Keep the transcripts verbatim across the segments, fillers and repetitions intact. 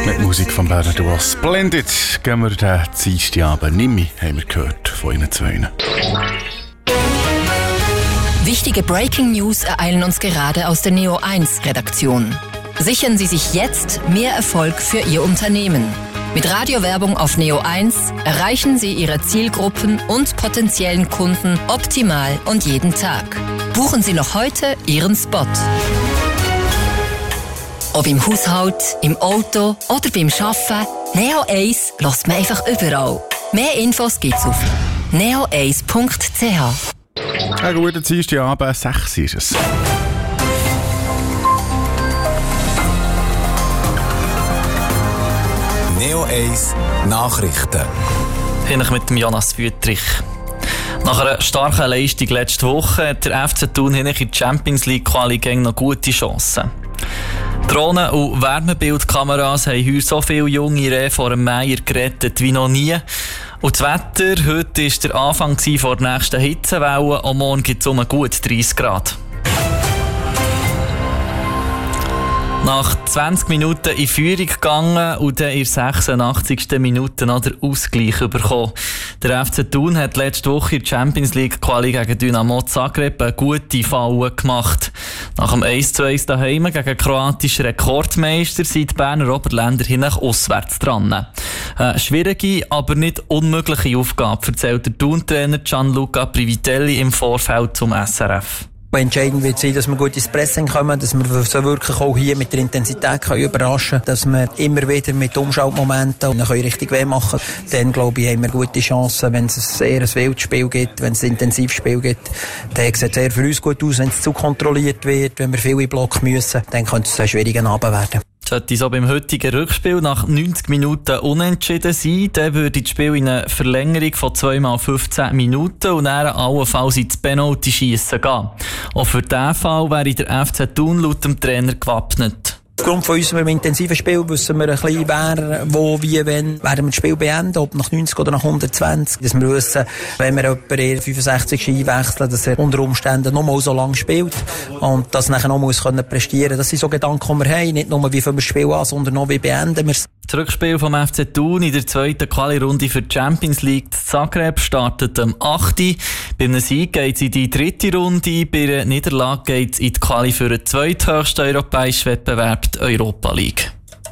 Mit Musik von Bernard Was. Splendid. Gehen wir den Dienstagabend. Nimmi haben wir gehört von Ihnen zwei. Wichtige Breaking News ereilen uns gerade aus der Neo eins Redaktion. Sichern Sie sich jetzt mehr Erfolg für Ihr Unternehmen. Mit Radiowerbung auf Neo eins erreichen Sie Ihre Zielgruppen und potenziellen Kunden optimal und jeden Tag. Buchen Sie noch heute Ihren Spot. Ob im Haushalt, im Auto oder beim Arbeiten, Neo eins lässt man einfach überall. Mehr Infos gibt's auf neo eins punkt c h. Ein guter Dienstagabend, sechs ist es. Neo eins Nachrichten. Hinter mit dem Jonas Wüttrich. Nach einer starken Leistung letzte Woche hat der F C Thun in der Champions League Quali noch gute Chancen. Drohnen- und Wärmebildkameras haben heute so viele junge Rehe vor dem Meier gerettet wie noch nie. Und das Wetter, heute war der Anfang vor der nächsten Hitzewelle. Am Morgen gibt es um gut dreißig Grad. Nach zwanzig Minuten in Führung gegangen und dann in der sechsundachtzigsten Minute noch den Ausgleich bekommen. Der F C Thun hat letzte Woche in der Champions League Quali gegen Dynamo Zagreb eine gute Falle gemacht. Nach dem eins zu eins daheim gegen kroatischen Rekordmeister sind die Berner Oberländer hinten auswärts dran. Eine schwierige, aber nicht unmögliche Aufgabe, erzählt der Thun-Trainer Gianluca Privitelli im Vorfeld zum S R F. Entscheidend wird sein, dass wir gut ins Pressing kommen, dass wir so wirklich auch hier mit der Intensität können überraschen können, dass wir immer wieder mit Umschaltmomenten richtig weh machen können. Dann, glaube ich, haben wir gute Chancen, wenn es ein sehr ein wildes Spiel gibt, wenn es ein intensives Spiel gibt. Dann sieht es sehr für uns gut aus, wenn es zu kontrolliert wird, wenn wir viel in Block müssen, dann könnte es ein schwieriger Abend werden. Sollte so beim heutigen Rückspiel nach neunzig Minuten unentschieden sein, dann würde das Spiel in eine Verlängerung von zwei mal fünfzehn Minuten und dann allenfalls ins Penalty-Schiessen gehen. Auch für diesen Fall wäre der F C Thun laut dem Trainer gewappnet. Aufgrund von unserem intensiven Spiel wissen wir ein bisschen, wer, wo, wie, wenn, werden wir das Spiel beenden, ob nach neunzig oder nach hundertzwanzig. Dass wir wissen, wenn wir jemanden in fünfundsechzig einwechseln, dass er unter Umständen noch mal so lange spielt und das nachher noch muss können prestieren. Das sind so Gedanken, die wir haben. Nicht nur, wie fangen wir das Spiel an, sondern auch, wie beenden wir es. Das Rückspiel vom F C Thun in der zweiten Quali-Runde für die Champions League Zagreb startet am achten Bei einem Sieg geht es in die dritte Runde, bei einer Niederlage geht es in die Quali für den zweithöchsten europäischen Wettbewerb, die Europa League.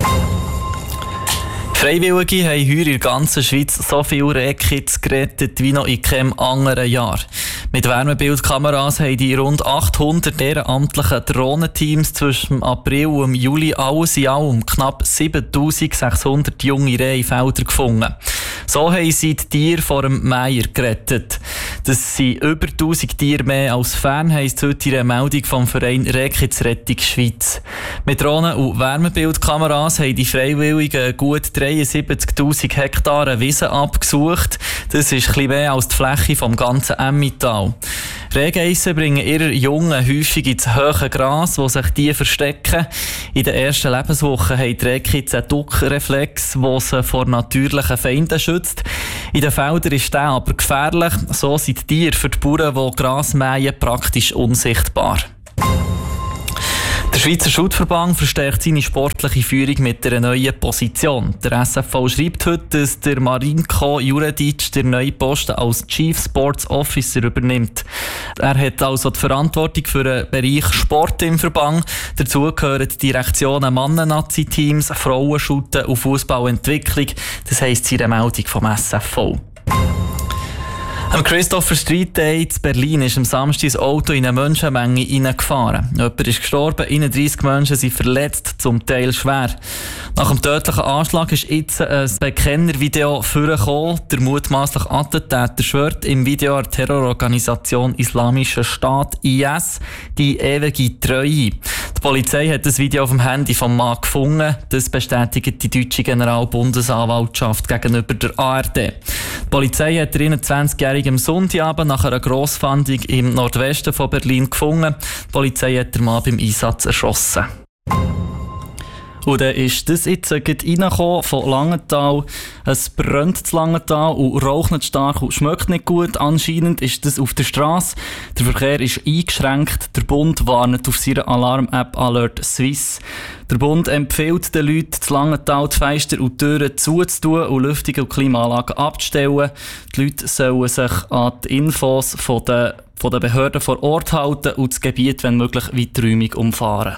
Freiwillige haben heuer in der ganzen Schweiz so viele Rehkits gerettet wie noch in keinem anderen Jahr. Mit Wärmebildkameras haben die rund achthundert ehrenamtlichen Drohnenteams zwischen April und Juli alles in allem knapp siebentausendsechshundert junge Rehe in Feldern gefunden. So haben sie die Tiere vor dem Meier gerettet. Das sind über tausend Tiere mehr als Fern, heisst heute in einer Meldung vom Verein Rehkitzrettung Schweiz. Mit Drohnen- und Wärmebildkameras haben die Freiwilligen gut dreiundsiebzigtausend Hektare Wiesen abgesucht. Das ist ein bisschen mehr als die Fläche vom ganzen Emmental. Rehgeissen bringen ihre Jungen häufig ins hohe Gras, wo sich die verstecken. In den ersten Lebenswochen haben die Rehkitze einen Duckreflex, der sie vor natürlichen Feinden schützt. In den Feldern ist der aber gefährlich. So sind die Tiere für die Bauern, die Gras mähen, praktisch unsichtbar. Der Schweizer Schuttverband verstärkt seine sportliche Führung mit einer neuen Position. Der S F V schreibt heute, dass der Marinko Juredic den neuen Posten als Chief Sports Officer übernimmt. Er hat also die Verantwortung für den Bereich Sport im Verband. Dazu gehören die Direktionen Mannen-Nazi-Teams, Frauenschutten und Fußballentwicklung. Das heisst in der Meldung vom S F V. Am Christopher Street Day in Berlin ist am Samstag das Auto in eine Menschenmenge hineingefahren. Jemand ist gestorben, einunddreissig Menschen sind verletzt, zum Teil schwer. Nach dem tödlichen Anschlag ist jetzt ein Bekennervideo vorgekommen. Der mutmaßliche Attentäter schwört im Video der Terrororganisation Islamischer Staat I S die ewige Treue. Die Polizei hat das Video auf dem Handy vom Mann gefunden. Das bestätigt die deutsche Generalbundesanwaltschaft gegenüber der A R D. Die Polizei hat den einundzwanzigjährigen am Sonntagabend nach einer Grossfahndung im Nordwesten von Berlin gefunden. Die Polizei hat den Mann beim Einsatz erschossen. Und dann ist das jetzt reingekommen von Langenthal. Es brennt zu Langenthal und raucht nicht stark und schmeckt nicht gut. Anscheinend ist das auf der Straße. Der Verkehr ist eingeschränkt. Der Bund warnt auf seiner Alarm-App Alert Swiss. Der Bund empfiehlt den Leuten, zu Langenthal die Fenster und die Türen zuzutun und Lüftung und Klimaanlagen abzustellen. Die Leute sollen sich an die Infos von den, von den Behörden vor Ort halten und das Gebiet, wenn möglich, weiträumig umfahren.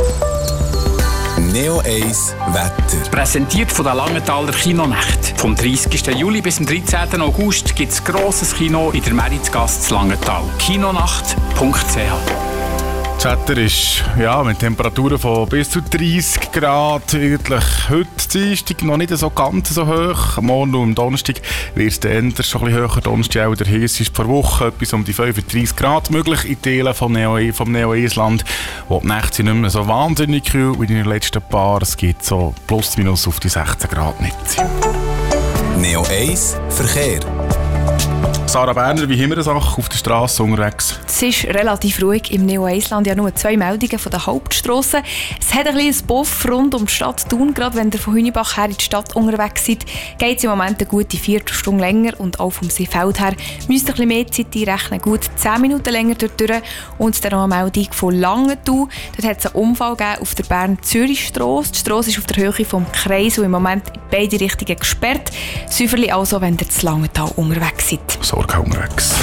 Neo eins Wetter. Präsentiert von der Langenthaler Kinonacht. Vom dreißigsten Juli bis zum dreizehnten August gibt es ein grosses Kino in der Meritzgasse zu Langenthal. kinonacht punkt c h. Das Wetter ist ja, mit Temperaturen von bis zu dreissig Grad. Eigentlich heute Dienstag noch nicht so ganz so hoch. Morgen und am Donnerstag wird es dann schon ein bisschen höher. Donnerstag auch der Hiss ist vor Woche etwas um die fünfunddreissig Grad möglich in Teilen vom Neo, vom Neo-Eisland, wo die Nächte sind nicht mehr so wahnsinnig kühl wie in den letzten paar. Es gibt so plus minus auf die sechzehn Grad nicht. Neo eins Verkehr. Sarah Berner, wie haben wir eine Sache auf der Straße unterwegs? Es ist relativ ruhig im Neo-Eisland. Ja, nur zwei Meldungen von der Hauptstrasse. Es hat ein bisschen Buff rund um die Stadt Thun. Gerade wenn ihr von Hünibach her in die Stadt unterwegs seid, geht es im Moment eine gute Viertelstunde länger. Und auch vom Seefeld her müsst ihr ein bisschen mehr Zeit einrechnen. Gut zehn Minuten länger dort durch. Und dann noch eine Meldung von Langenthal. Dort hat es einen Unfall gegeben auf der Bern-Zürich-Strasse. Die Strasse ist auf der Höhe vom Kreis und im Moment in beide Richtungen gesperrt. Säuferli also, wenn ihr zu Langenthal unterwegs seid. Sorge unterwegs.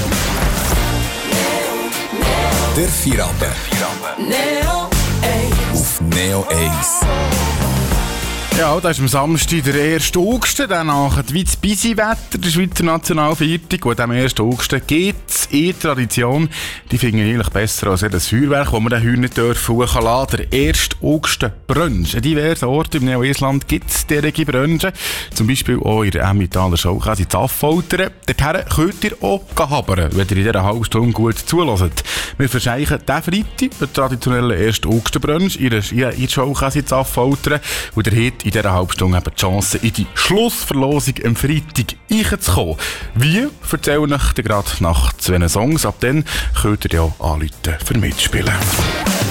Der Feierabend. Auf Neo eins. Ja, das ist am Samstag der erste August, danach ein weites Busy-Wetter, der Schweizer Nationalviertag. Und am ersten August gibt es eine Tradition, die finde ich eigentlich besser als jedes Feuerwerk, das man den Heuer nicht hochfahren lassen. Der erste August Brunch. An diversen Orten im Neo-Eisland gibt es derige Brunchen. Zum Beispiel auch in der Emmentaler Schaukäse in Affoltern. Dorthin könnt ihr auch habern, wenn ihr in dieser halben Stunde gut zuhört. Wir verschenken diesen Freitag den traditionellen ersten August Brunch in der Schaukäse in Affoltern. Und ihr habt in dieser halben Stunde eben die Chance, in die Schlussverlosung am Freitag reinzukommen. Wie, erzähle ich euch gerade nach zwei Songs. Ab dann könnt ihr ja anrufen für mitspielen.